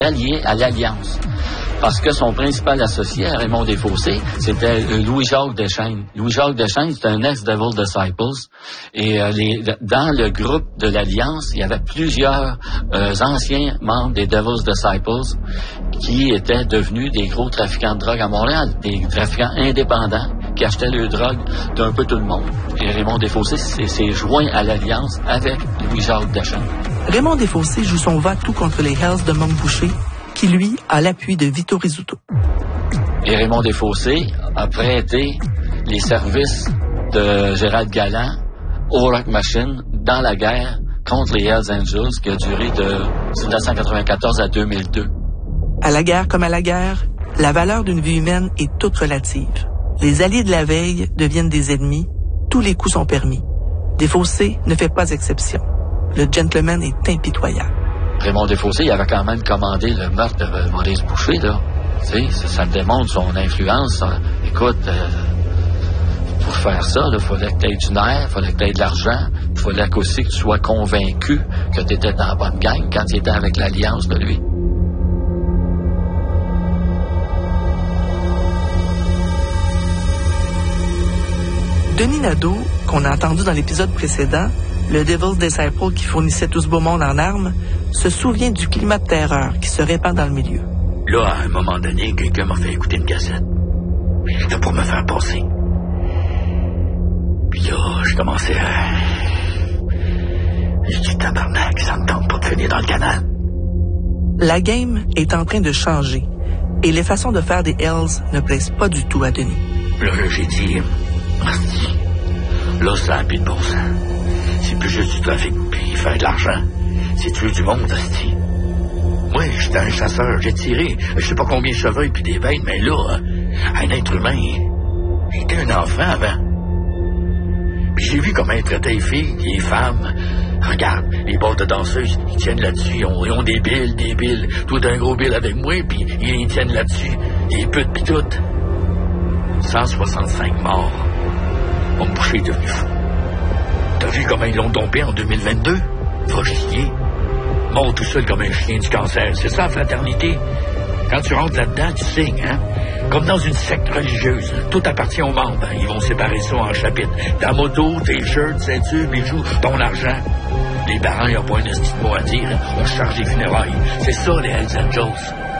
allié à l'Alliance. Parce que son principal associé à Raymond Desfossés, c'était Louis-Jacques Deschênes. Louis-Jacques Deschênes, c'est un ex-Devil Disciples. Et dans le groupe de l'Alliance, il y avait plusieurs anciens membres des Devil's Disciples qui étaient devenus des gros trafiquants de drogue à Montréal, des trafiquants indépendants qui achetaient leur drogue d'un peu tout le monde. Et Raymond Desfossés s'est joint à l'Alliance avec Louis-Jacques Deschênes. Raymond Desfossés joue son va-tout contre les Hells de Monboucher, qui, lui, a l'appui de Vito Rizzuto. Et Raymond Desfossés a prêté les services de Gérald Galland au Rock Machine dans la guerre contre les Hells Angels qui a duré de 1994 à 2002. À la guerre comme à la guerre, la valeur d'une vie humaine est toute relative. Les alliés de la veille deviennent des ennemis, tous les coups sont permis. Desfossés ne fait pas exception. Le gentleman est impitoyable. Raymond Desfossés, il avait quand même commandé le meurtre de Maurice Boucher, là. Tu sais, ça démontre son influence. Écoute, pour faire ça, il fallait que tu aies du nerf, il fallait que tu aies de l'argent, il fallait aussi que tu sois convaincu que tu étais dans la bonne gang quand tu étais avec l'Alliance de lui. Denis Nadeau, qu'on a entendu dans l'épisode précédent, le Devil's Disciple qui fournissait tout ce beau monde en armes, se souvient du climat de terreur qui se répand dans le milieu. Là, à un moment donné, quelqu'un m'a fait écouter une cassette. C'était pour me faire passer. Puis là, je commençais à... J'ai dit, tabarnak, ça me tente pas de finir dans le canal. La game est en train de changer et les façons de faire des Hells ne plaisent pas du tout à Denis. Là, j'ai dit... Là, ça n'a plus de bon sens. C'est plus juste du trafic puis faire de l'argent. C'est tuer du monde, hostie. Moi, j'étais un chasseur, j'ai tiré je sais pas combien de chevreuils puis des bêtes, mais là, un être humain, j'étais un enfant avant. Puis j'ai vu comment ils traitaient les filles, les femmes. Regarde, les bars de danseuses, ils tiennent là-dessus, ils ont des billes. Toi, t'as un gros bill avec moi, puis ils tiennent là-dessus. Les putes pis tout. 165 morts. Mon boucher est devenu fou. T'as vu comment ils l'ont dompé en 2022? Va chier. Mort tout seul comme un chien du cancer. C'est ça, la fraternité. Quand tu rentres là-dedans, tu signes, hein? Comme dans une secte religieuse. Tout appartient aux membres. Ils vont séparer ça en chapitres. Ta moto, tes shirts, ceintures, bijoux, ton argent. Les parents, ils n'ont pas un esti de mot à dire. On charge les funérailles. C'est ça, les Hells Angels.